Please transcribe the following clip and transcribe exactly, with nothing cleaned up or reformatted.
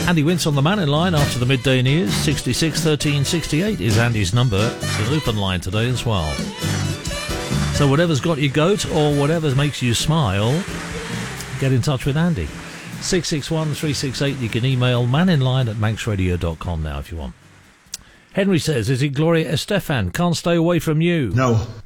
Andy Wince on the man in line after the midday news. sixty-six thirteen sixty-eight is Andy's number. It's an open line today as well. So whatever's got your goat or whatever makes you smile, get in touch with Andy. six six one three six eight. You can email maninline at manx radio dot com now if you want. Henry says, is it Gloria Estefan? Can't stay away from you. No.